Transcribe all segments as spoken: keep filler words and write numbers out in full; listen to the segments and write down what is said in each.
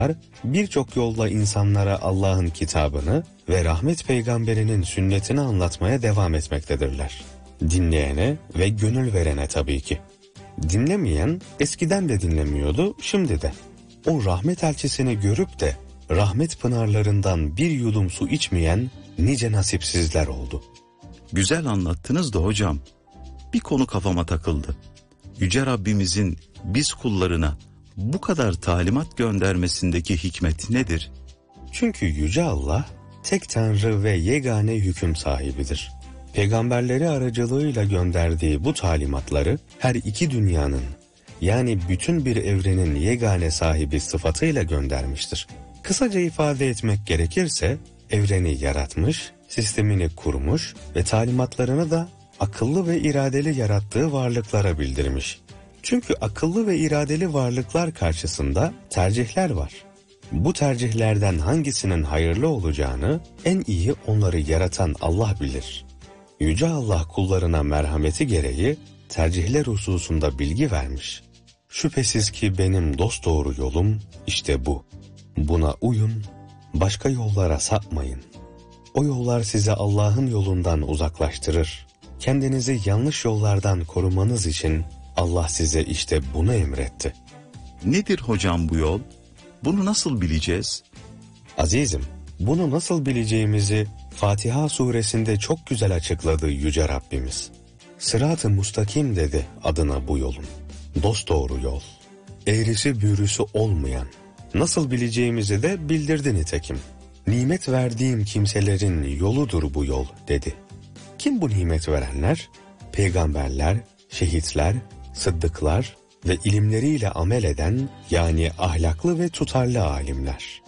birçok yolla insanlara Allah'ın kitabını ve rahmet peygamberinin sünnetini anlatmaya devam etmektedirler. Dinleyene ve gönül verene tabii ki. Dinlemeyen eskiden de dinlemiyordu, şimdi de. O rahmet elçisini görüp de rahmet pınarlarından bir yudum su içmeyen nice nasipsizler oldu. Güzel anlattınız da hocam, bir konu kafama takıldı. Yüce Rabbimizin biz kullarına bu kadar talimat göndermesindeki hikmet nedir? Çünkü Yüce Allah tek Tanrı ve yegane hüküm sahibidir. Peygamberleri aracılığıyla gönderdiği bu talimatları her iki dünyanın, yani bütün bir evrenin yegane sahibi sıfatıyla göndermiştir. Kısaca ifade etmek gerekirse evreni yaratmış, sistemini kurmuş ve talimatlarını da akıllı ve iradeli yarattığı varlıklara bildirmiş. Çünkü akıllı ve iradeli varlıklar karşısında tercihler var. Bu tercihlerden hangisinin hayırlı olacağını en iyi onları yaratan Allah bilir. Yüce Allah kullarına merhameti gereği tercihler hususunda bilgi vermiş. Şüphesiz ki benim dosdoğru yolum işte bu. Buna uyun, başka yollara sapmayın. O yollar sizi Allah'ın yolundan uzaklaştırır. Kendinizi yanlış yollardan korumanız için Allah size işte bunu emretti. Nedir hocam bu yol? Bunu nasıl bileceğiz? Azizim, bunu nasıl bileceğimizi Fatiha suresinde çok güzel açıkladı Yüce Rabbimiz. Sırat-ı Mustakim dedi adına bu yolun. Dosdoğru yol. Eğrisi büğrüsü olmayan. Nasıl bileceğimizi de bildirdi nitekim. Nimet verdiğim kimselerin yoludur bu yol dedi. Kim bu nimet verenler? Peygamberler, şehitler, sıddıklar ve ilimleriyle amel eden, yani ahlaklı ve tutarlı alimler.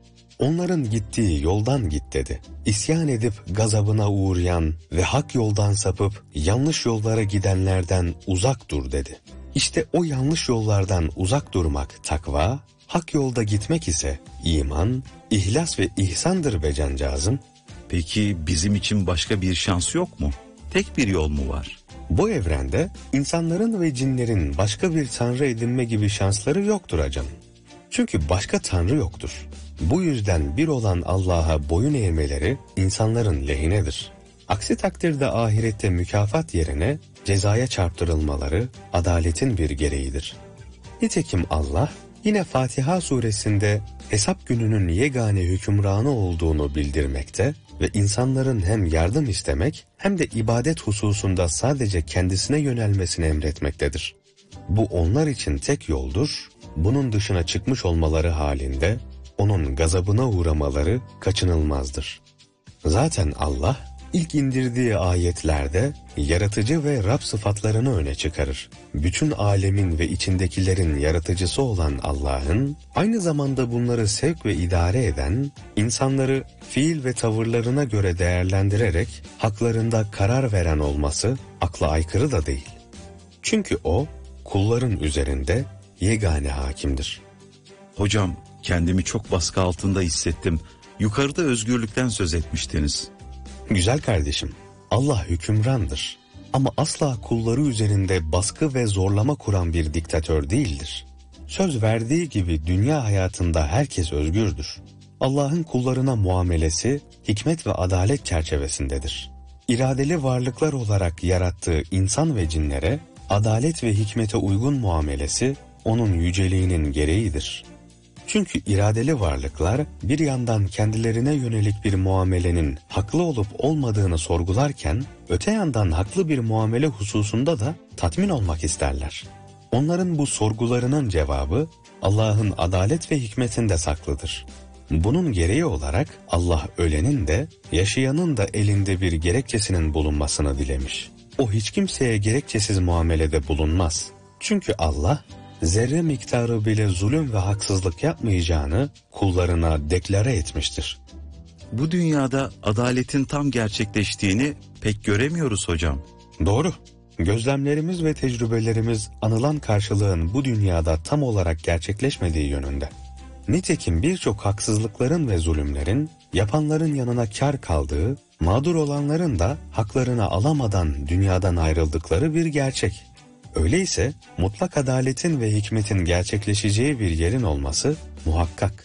Onların gittiği yoldan git dedi. İsyan edip gazabına uğrayan ve hak yoldan sapıp yanlış yollara gidenlerden uzak dur dedi. İşte o yanlış yollardan uzak durmak takva, hak yolda gitmek ise iman, ihlas ve ihsandır be cancağızım. Peki bizim için başka bir şans yok mu? Tek bir yol mu var? Bu evrende insanların ve cinlerin başka bir tanrı edinme gibi şansları yoktur hacım. Çünkü başka tanrı yoktur. Bu yüzden bir olan Allah'a boyun eğmeleri insanların lehinedir. Aksi takdirde ahirette mükafat yerine cezaya çarptırılmaları adaletin bir gereğidir. Nitekim Allah yine Fatiha suresinde hesap gününün yegane hükümranı olduğunu bildirmekte ve insanların hem yardım istemek hem de ibadet hususunda sadece kendisine yönelmesini emretmektedir. Bu onlar için tek yoldur, bunun dışına çıkmış olmaları halinde onun gazabına uğramaları kaçınılmazdır. Zaten Allah ilk indirdiği ayetlerde yaratıcı ve Rab sıfatlarını öne çıkarır. Bütün alemin ve içindekilerin yaratıcısı olan Allah'ın, aynı zamanda bunları sevk ve idare eden, insanları fiil ve tavırlarına göre değerlendirerek haklarında karar veren olması akla aykırı da değil. Çünkü O, kulların üzerinde yegane hakimdir. Hocam, kendimi çok baskı altında hissettim. Yukarıda özgürlükten söz etmiştiniz. Güzel kardeşim, Allah hükümrandır ama asla kulları üzerinde baskı ve zorlama kuran bir diktatör değildir. Söz verdiği gibi dünya hayatında herkes özgürdür. Allah'ın kullarına muamelesi hikmet ve adalet çerçevesindedir. İradeli varlıklar olarak yarattığı insan ve cinlere adalet ve hikmete uygun muamelesi onun yüceliğinin gereğidir. Çünkü iradeli varlıklar bir yandan kendilerine yönelik bir muamelenin haklı olup olmadığını sorgularken, öte yandan haklı bir muamele hususunda da tatmin olmak isterler. Onların bu sorgularının cevabı Allah'ın adalet ve hikmetinde saklıdır. Bunun gereği olarak Allah ölenin de yaşayanın da elinde bir gerekçesinin bulunmasını dilemiş. O hiç kimseye gerekçesiz muamelede bulunmaz. Çünkü Allah zerre miktarı bile zulüm ve haksızlık yapmayacağını kullarına deklare etmiştir. Bu dünyada adaletin tam gerçekleştiğini pek göremiyoruz hocam. Doğru. Gözlemlerimiz ve tecrübelerimiz anılan karşılığın bu dünyada tam olarak gerçekleşmediği yönünde. Nitekim birçok haksızlıkların ve zulümlerin yapanların yanına kar kaldığı, mağdur olanların da haklarını alamadan dünyadan ayrıldıkları bir gerçek. Öyleyse mutlak adaletin ve hikmetin gerçekleşeceği bir yerin olması muhakkak.